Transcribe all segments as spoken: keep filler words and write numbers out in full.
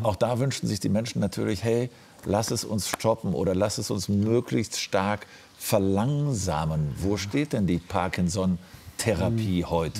auch da wünschen sich die Menschen natürlich, hey, lass es uns stoppen oder lass es uns möglichst stark verlangsamen. Wo steht denn die Parkinson-Therapie heute?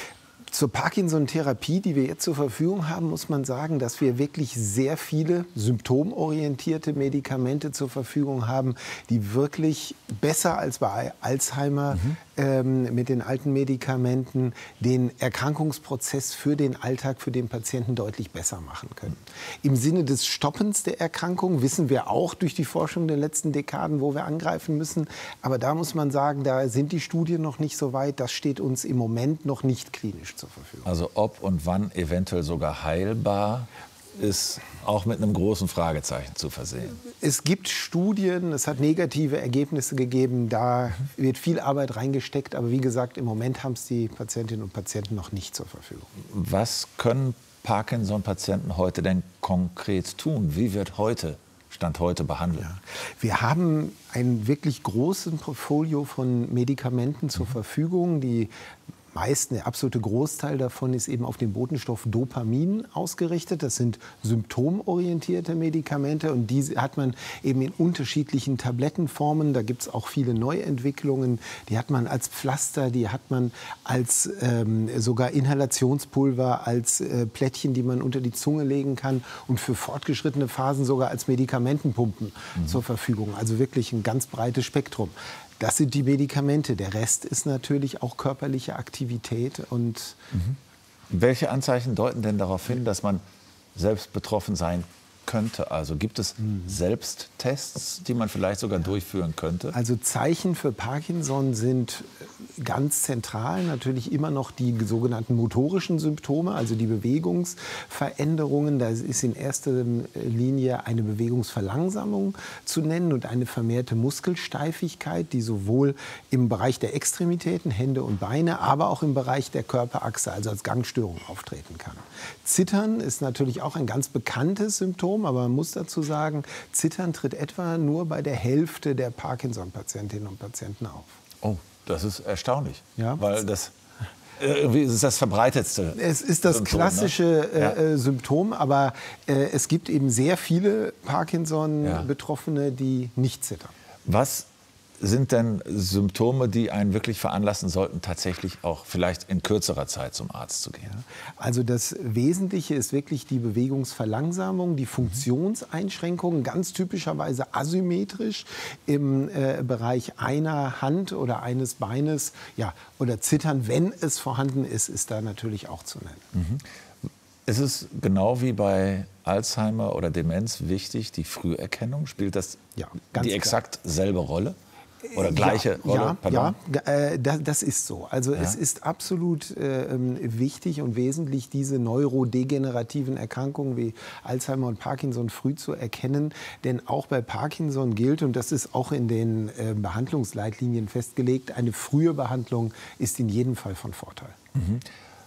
Zur Parkinson-Therapie, die wir jetzt zur Verfügung haben, muss man sagen, dass wir wirklich sehr viele symptomorientierte Medikamente zur Verfügung haben, die wirklich besser als bei Alzheimer mhm. ähm, mit den alten Medikamenten den Erkrankungsprozess für den Alltag, für den Patienten deutlich besser machen können. Im Sinne des Stoppens der Erkrankung wissen wir auch durch die Forschung der letzten Dekaden, wo wir angreifen müssen. Aber da muss man sagen, da sind die Studien noch nicht so weit. Das steht uns im Moment noch nicht klinisch zur Verfügung. Also ob und wann eventuell sogar heilbar, ist auch mit einem großen Fragezeichen zu versehen. Es gibt Studien, es hat negative Ergebnisse gegeben, da wird viel Arbeit reingesteckt. Aber wie gesagt, im Moment haben es die Patientinnen und Patienten noch nicht zur Verfügung. Was können Parkinson-Patienten heute denn konkret tun? Wie wird heute Stand heute behandelt? Ja. Wir haben ein wirklich großes Portfolio von Medikamenten zur mhm. Verfügung, die meisten, der absolute Großteil davon ist eben auf den Botenstoff Dopamin ausgerichtet. Das sind symptomorientierte Medikamente und diese hat man eben in unterschiedlichen Tablettenformen. Da gibt es auch viele Neuentwicklungen. Die hat man als Pflaster, die hat man als ähm, sogar Inhalationspulver, als äh, Plättchen, die man unter die Zunge legen kann und für fortgeschrittene Phasen sogar als Medikamentenpumpen mhm. zur Verfügung. Also wirklich ein ganz breites Spektrum. Das sind die Medikamente. Der Rest ist natürlich auch körperliche Aktivität. Und mhm. Welche Anzeichen deuten denn darauf hin, dass man selbst betroffen sein könnte? Also gibt es mhm. Selbsttests, die man vielleicht sogar ja. durchführen könnte? Also Zeichen für Parkinson sind ganz zentral natürlich immer noch die sogenannten motorischen Symptome, also die Bewegungsveränderungen. Da ist in erster Linie eine Bewegungsverlangsamung zu nennen und eine vermehrte Muskelsteifigkeit, die sowohl im Bereich der Extremitäten, Hände und Beine, aber auch im Bereich der Körperachse, also als Gangstörung auftreten kann. Zittern ist natürlich auch ein ganz bekanntes Symptom, aber man muss dazu sagen, Zittern tritt etwa nur bei der Hälfte der Parkinson-Patientinnen und Patienten auf. Oh. Das ist erstaunlich, ja. weil das irgendwie ist das verbreitetste. Es ist das Symptom, klassische ne? äh, Symptom, aber äh, es gibt eben sehr viele Parkinson-Betroffene, ja. die nicht zittern. Was sind denn Symptome, die einen wirklich veranlassen sollten, tatsächlich auch vielleicht in kürzerer Zeit zum Arzt zu gehen? Ja, also das Wesentliche ist wirklich die Bewegungsverlangsamung, die Funktionseinschränkungen, ganz typischerweise asymmetrisch im äh, Bereich einer Hand oder eines Beines. Ja, oder Zittern, wenn es vorhanden ist, ist da natürlich auch zu nennen. Mhm. Ist es genau wie bei Alzheimer oder Demenz wichtig, die Früherkennung? Spielt das ja, die exakt selbe Rolle? Oder gleiche ja, Rolle? Ja, ja äh, das, das ist so. Also ja. es ist absolut äh, wichtig und wesentlich, diese neurodegenerativen Erkrankungen wie Alzheimer und Parkinson früh zu erkennen. Denn auch bei Parkinson gilt, und das ist auch in den äh, Behandlungsleitlinien festgelegt, eine frühe Behandlung ist in jedem Fall von Vorteil. Mhm.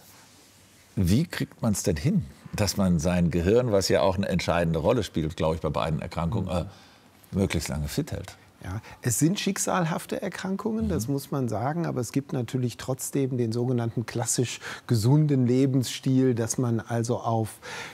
Wie kriegt man es denn hin, dass man sein Gehirn, was ja auch eine entscheidende Rolle spielt, glaube ich, bei beiden Erkrankungen, äh, möglichst lange fit hält? Ja, es sind schicksalhafte Erkrankungen, das muss man sagen, aber es gibt natürlich trotzdem den sogenannten klassisch gesunden Lebensstil, dass man also auf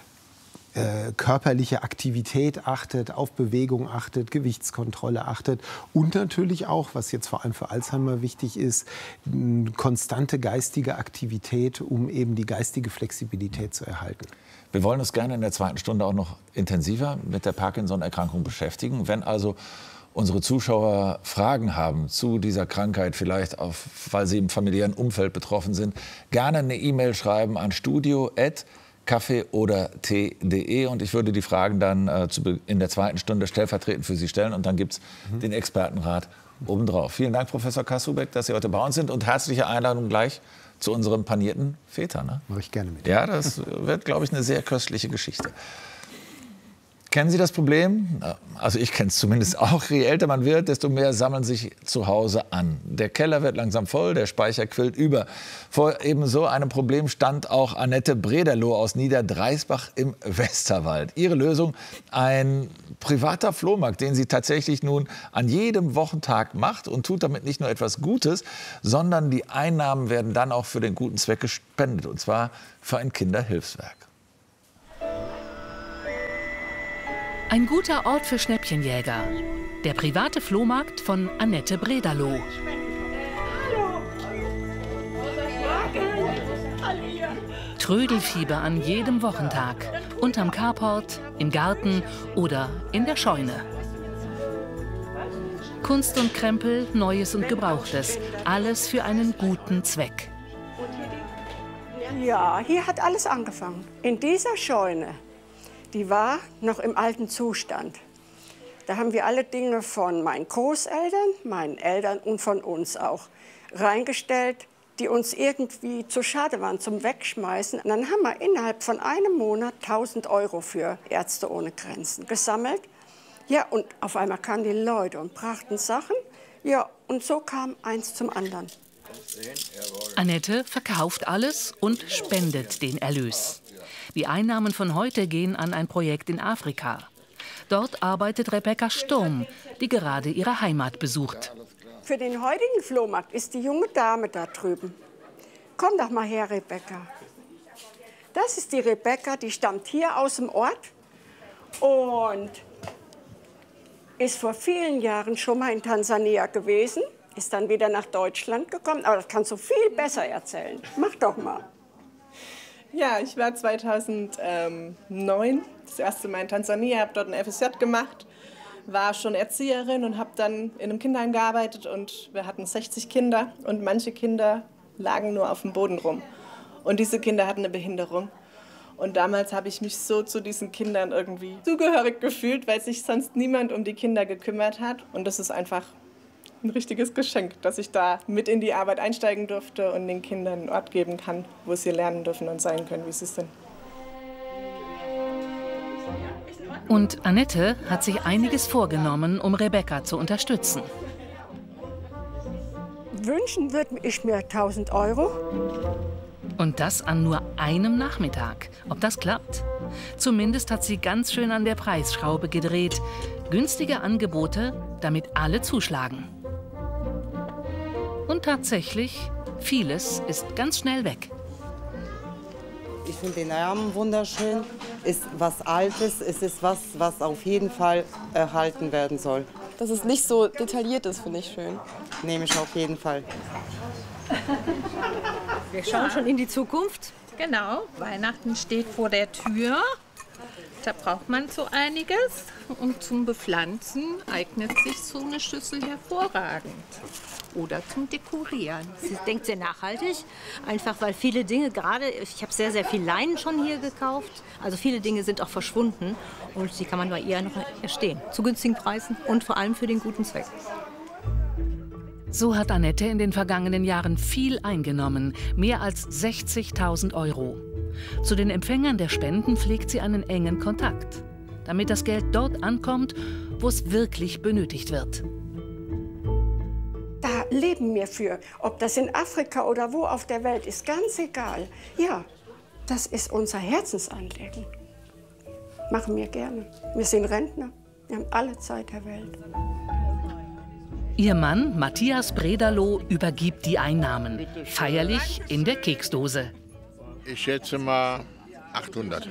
äh, körperliche Aktivität achtet, auf Bewegung achtet, Gewichtskontrolle achtet und natürlich auch, was jetzt vor allem für Alzheimer wichtig ist, konstante geistige Aktivität, um eben die geistige Flexibilität zu erhalten. Wir wollen uns gerne in der zweiten Stunde auch noch intensiver mit der Parkinson-Erkrankung beschäftigen. Wenn also unsere Zuschauer Fragen haben zu dieser Krankheit, vielleicht auch, weil sie im familiären Umfeld betroffen sind, gerne eine E-Mail schreiben an studio at kaffee oder tee punkt de und ich würde die Fragen dann äh, zu, in der zweiten Stunde stellvertretend für Sie stellen und dann gibt es mhm. den Expertenrat obendrauf. Vielen Dank, Professor Kasubek, dass Sie heute bei uns sind und herzliche Einladung gleich zu unserem panierten Feta. Ne? Mache ich gerne mit. Ja, das wird, glaube ich, eine sehr köstliche Geschichte. Kennen Sie das Problem? Also ich kenne es zumindest auch. Je älter man wird, desto mehr sammeln sich zu Hause an. Der Keller wird langsam voll, der Speicher quillt über. Vor eben so einem Problem stand auch Annette Brederloh aus Niederdreisbach im Westerwald. Ihre Lösung: ein privater Flohmarkt, den sie tatsächlich nun an jedem Wochentag macht und tut damit nicht nur etwas Gutes, sondern die Einnahmen werden dann auch für den guten Zweck gespendet, und zwar für ein Kinderhilfswerk. Ein guter Ort für Schnäppchenjäger. Der private Flohmarkt von Annette Bredalow. Trödelfieber an jedem Wochentag. Unterm Carport, im Garten oder in der Scheune. Kunst und Krempel, Neues und Gebrauchtes. Alles für einen guten Zweck. Ja, hier hat alles angefangen. In dieser Scheune, die war noch im alten Zustand. Da haben wir alle Dinge von meinen Großeltern, meinen Eltern und von uns auch reingestellt, die uns irgendwie zu schade waren zum Wegschmeißen. Und dann haben wir innerhalb von einem Monat tausend Euro für Ärzte ohne Grenzen gesammelt. Ja, und auf einmal kamen die Leute und brachten Sachen. Ja, und so kam eins zum anderen. Annette verkauft alles und spendet den Erlös. Die Einnahmen von heute gehen an ein Projekt in Afrika. Dort arbeitet Rebecca Sturm, die gerade ihre Heimat besucht. Für den heutigen Flohmarkt ist die junge Dame da drüben. Komm doch mal her, Rebecca. Das ist die Rebecca, die stammt hier aus dem Ort und ist vor vielen Jahren schon mal in Tansania gewesen, ist dann wieder nach Deutschland gekommen. Aber das kannst du viel besser erzählen. Mach doch mal. Ja, ich war zweitausendneun das erste Mal in Tansania, habe dort ein F S J gemacht, war schon Erzieherin und habe dann in einem Kinderheim gearbeitet und wir hatten sechzig Kinder und manche Kinder lagen nur auf dem Boden rum und diese Kinder hatten eine Behinderung. Und damals habe ich mich so zu diesen Kindern irgendwie zugehörig gefühlt, weil sich sonst niemand um die Kinder gekümmert hat. Und das ist einfach ein richtiges Geschenk, dass ich da mit in die Arbeit einsteigen durfte und den Kindern einen Ort geben kann, wo sie lernen dürfen und sein können, wie sie sind. Und Annette hat sich einiges vorgenommen, um Rebecca zu unterstützen. Wünschen würde ich mir tausend Euro. Und das an nur einem Nachmittag. Ob das klappt? Zumindest hat sie ganz schön an der Preisschraube gedreht. Günstige Angebote, damit alle zuschlagen. Und tatsächlich, vieles ist ganz schnell weg. Ich finde den Rahmen wunderschön. Ist was Altes, es ist was, was auf jeden Fall erhalten werden soll. Dass es nicht so detailliert ist, finde ich schön. Nehme ich auf jeden Fall. Wir schauen schon in die Zukunft. Genau, Weihnachten steht vor der Tür. Da braucht man so einiges. Und zum Bepflanzen eignet sich so eine Schüssel hervorragend. Oder zum Dekorieren. Sie denkt sehr nachhaltig, einfach weil viele Dinge, gerade, ich habe sehr, sehr viel Leinen schon hier gekauft. Also viele Dinge sind auch verschwunden und die kann man bei ihr noch erstehen. Zu günstigen Preisen und vor allem für den guten Zweck. So hat Annette in den vergangenen Jahren viel eingenommen, mehr als sechzigtausend Euro. Zu den Empfängern der Spenden pflegt sie einen engen Kontakt, damit das Geld dort ankommt, wo es wirklich benötigt wird. Da leben wir für. Ob das in Afrika oder wo auf der Welt ist, ganz egal. Ja, das ist unser Herzensanliegen. Machen wir gerne. Wir sind Rentner, wir haben alle Zeit der Welt. Ihr Mann, Matthias Bredalow, übergibt die Einnahmen. Feierlich in der Keksdose. Ich schätze mal achthundert.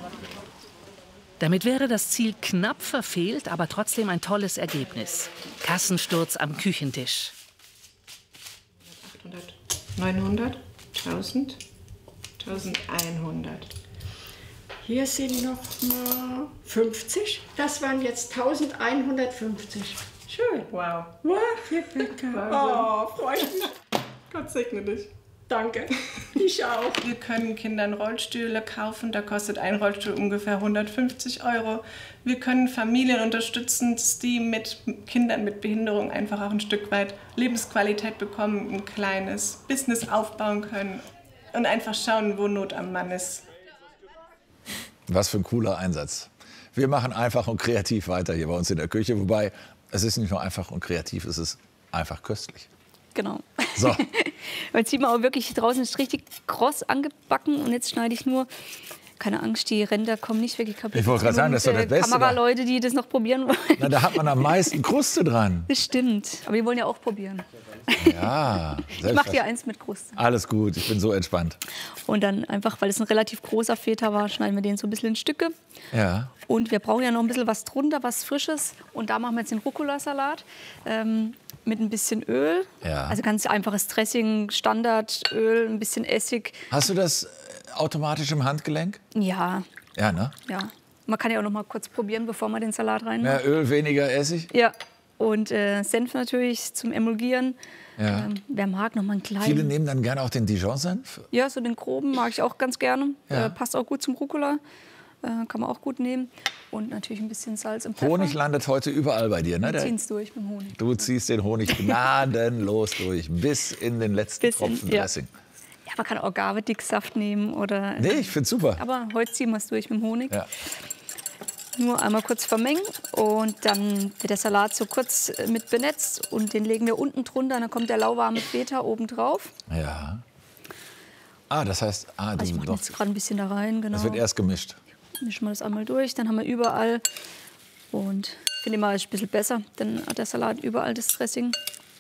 Damit wäre das Ziel knapp verfehlt, aber trotzdem ein tolles Ergebnis. Kassensturz am Küchentisch. achthundert, neunhundert, tausend, eintausendeinhundert. Hier sind noch mal fünfzig. Das waren jetzt eintausendeinhundertfünfzig. Schön. Wow. Wow, Rebecca. Oh, freue ich mich. Gott segne dich. Danke. Ich auch. Wir können Kindern Rollstühle kaufen, da kostet ein Rollstuhl ungefähr hundertfünfzig Euro. Wir können Familien unterstützen, die mit Kindern mit Behinderung einfach auch ein Stück weit Lebensqualität bekommen, ein kleines Business aufbauen können und einfach schauen, wo Not am Mann ist. Was für ein cooler Einsatz. Wir machen einfach und kreativ weiter hier bei uns in der Küche, wobei es ist nicht nur einfach und kreativ, es ist einfach köstlich. Genau. So. Jetzt sieht man auch wirklich, draußen ist richtig kross angebacken und jetzt schneide ich nur keine Angst, die Ränder kommen nicht weg. Ich, ich wollte gerade sagen, das ist doch das Beste. Kameraleute, die das noch probieren wollen. Na, da hat man am meisten Kruste dran. Das stimmt, aber die wollen ja auch probieren. Ja, ich mache dir eins mit Kruste. Alles gut, ich bin so entspannt. Und dann einfach, weil es ein relativ großer Feta war, schneiden wir den so ein bisschen in Stücke. Ja. Und wir brauchen ja noch ein bisschen was drunter, was Frisches. Und da machen wir jetzt den Rucola-Salat ähm, mit ein bisschen Öl. Ja. Also ganz einfaches Dressing, Standardöl, ein bisschen Essig. Hast du das automatisch im Handgelenk? Ja. Ja, ne? Ja. Man kann ja auch noch mal kurz probieren, bevor man den Salat reinmacht. Mehr Öl, weniger Essig? Ja. Und äh, Senf natürlich zum Emulgieren. Ja. Ähm, wer mag, noch mal einen kleinen. Viele nehmen dann gerne auch den Dijon-Senf? Ja, so den groben mag ich auch ganz gerne. Ja. Äh, passt auch gut zum Rucola. Äh, kann man auch gut nehmen. Und natürlich ein bisschen Salz und Pfeffer. Honig landet heute überall bei dir, ne? Wir ziehen es durch mit dem Honig. Du ziehst den Honig gnadenlos durch, bis in den letzten Bis Tropfen in, ja. Dressing. Ja, man kann auch Agave-Dicksaft nehmen oder... Nee, ich find's super. Aber heute ziehen wir es durch mit dem Honig. Ja. Nur einmal kurz vermengen und dann wird der Salat so kurz mit benetzt und den legen wir unten drunter. Dann kommt der lauwarme Feta oben drauf. Ja. Ah, das heißt, ah, Also ich du mache doch. jetzt gerade ein bisschen da rein, genau. Das wird erst gemischt. Mischen wir das einmal durch, dann haben wir überall und ich finde immer, es ist ein bisschen besser, dann hat der Salat überall das Dressing.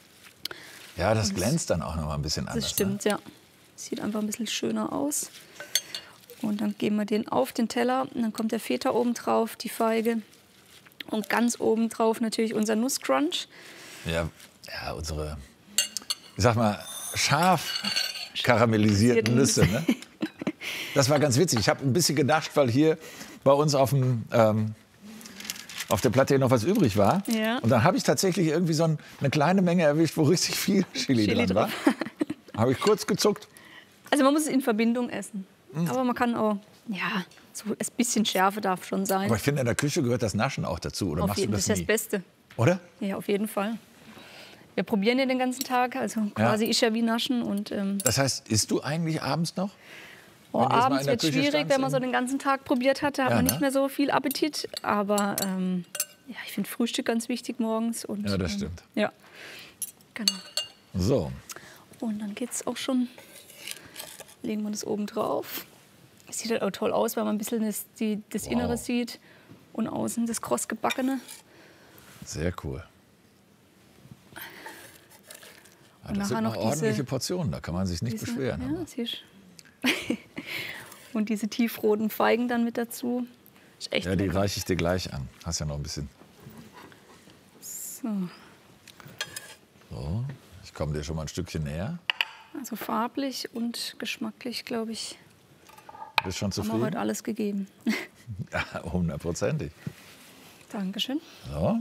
Ja, das glänzt dann auch noch mal ein bisschen anders. Das stimmt, ne? ja. Sieht einfach ein bisschen schöner aus. Und dann geben wir den auf den Teller und dann kommt der Feta oben drauf, die Feige und ganz oben drauf natürlich unser Nusscrunch. Ja, ja, unsere, ich sag mal, scharf karamellisierten Nüsse. Ne? Das war ganz witzig. Ich habe ein bisschen gedacht, weil hier bei uns auf, dem, ähm, auf der Platte noch was übrig war. Ja. Und dann habe ich tatsächlich irgendwie so ein, eine kleine Menge erwischt, wo richtig viel Chili, Chili dran war. Habe ich kurz gezuckt. Also man muss es in Verbindung essen. Mhm. Aber man kann auch, ja, so ein bisschen Schärfe darf schon sein. Aber ich finde, in der Küche gehört das Naschen auch dazu. Oder Auf machst jeden, du das das ist nie? das Beste. Oder? Ja, auf jeden Fall. Wir probieren ja den ganzen Tag, also quasi Ja. ist ja wie Naschen. Und, ähm, Das heißt, isst du eigentlich abends noch? oh, Wenn du jetzt mal abends in der wird Küche schwierig, standst, wenn man so den ganzen Tag probiert hat, da hat Ja, man ne? nicht mehr so viel Appetit. Aber ähm, ja, ich finde Frühstück ganz wichtig morgens. Und, Ja, das ähm, stimmt. Ja, genau. So. Und dann geht es auch schon, legen wir das oben drauf. Sieht halt auch toll aus, weil man ein bisschen das, die, das Wow. Innere sieht und außen das kross gebackene. Sehr cool. Ja, Und das sind nachher noch noch diese- ordentliche Portionen, da kann man sich nicht Diese- beschweren. Ja, siehst du. Und diese tiefroten Feigen dann mit dazu. Ist echt Ja, die lecker. reiche ich dir gleich an. Hast ja noch ein bisschen. So. So, ich komme dir schon mal ein Stückchen näher. Also farblich und geschmacklich, glaube ich, Bist schon haben wir zufrieden? heute alles gegeben. Ja, hundertprozentig. Dankeschön. So.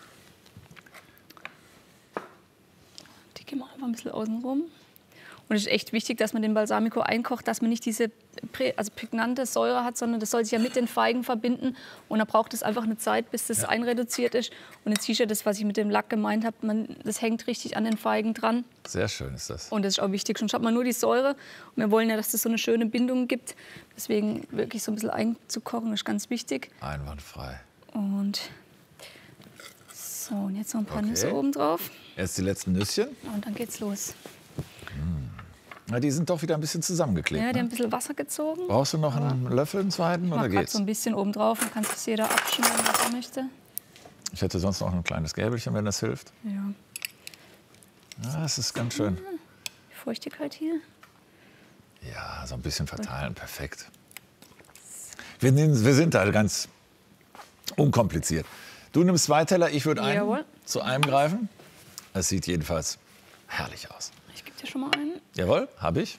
Die geben wir einfach ein bisschen außen rum. Und es ist echt wichtig, dass man den Balsamico einkocht, dass man nicht diese prä- also prägnante Säure hat, sondern das soll sich ja mit den Feigen verbinden. Und da braucht es einfach eine Zeit, bis das einreduziert ist. Und jetzt siehst du das, was ich mit dem Lack gemeint habe, man, das hängt richtig an den Feigen dran. Sehr schön ist das. Und das ist auch wichtig. Sonst hat man nur die Säure. Und wir wollen ja, dass das so eine schöne Bindung gibt. Deswegen wirklich so ein bisschen einzukochen ist ganz wichtig. Einwandfrei. Und so, und jetzt noch ein paar Okay. Nüsse oben drauf. Jetzt die letzten Nüsschen. Und dann geht's los. Na, die sind doch wieder ein bisschen zusammengeklebt. Ja, die haben ein ne? bisschen Wasser gezogen. Brauchst du noch einen Löffel, einen zweiten, Ich oder mache gerade geht's? so ein bisschen oben drauf. Dann kann es jeder abschneiden, was er möchte. Ich hätte sonst noch ein kleines Gäbelchen, wenn das hilft. Ja. Ja, das ist ganz schön. Die Feuchtigkeit hier. Ja, so ein bisschen verteilen, perfekt. Wir, nehmen, wir sind da ganz unkompliziert. Du nimmst zwei Teller, ich würde einen Jawohl. zu einem greifen. Es sieht jedenfalls herrlich aus. Ich gebe dir schon mal einen. Jawohl, habe ich.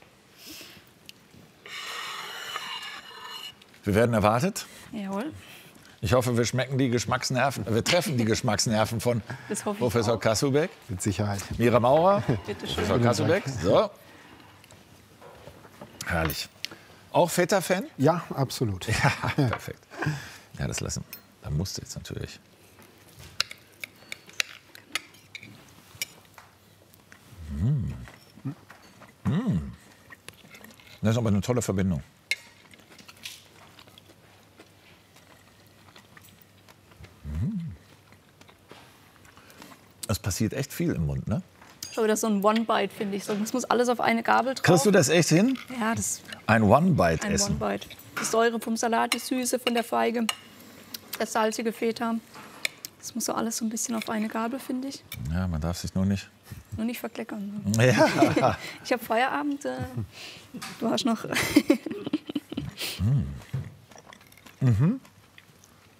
Wir werden erwartet. Jawohl. Ich hoffe, wir schmecken die Geschmacksnerven, wir treffen die Geschmacksnerven von Das hoffe ich Professor auch. Kasubek. Mit Sicherheit. Mira Maurer, Bitte schön. Professor Kasubek. So. Herrlich. Auch Feta-Fan? Ja, absolut. Ja, perfekt. Ja, das lassen. Da musst du jetzt natürlich. Mm. Mm. Das ist aber eine tolle Verbindung. Mm. Es passiert echt viel im Mund, ne? Schon wieder so ein One-Bite, finde ich. So, das muss alles auf eine Gabel drauf. Kriegst du das echt hin? Ja, das ist Ein ein One-Bite-Essen. One-Bite. Die Säure vom Salat, die Süße von der Feige, der salzige Feta. Das muss so alles so ein bisschen auf eine Gabel, finde ich. Ja, man darf sich nur nicht... Nur nicht verkleckern. Ja. Ich habe Feierabend. Äh, du hast noch... mm. Mhm.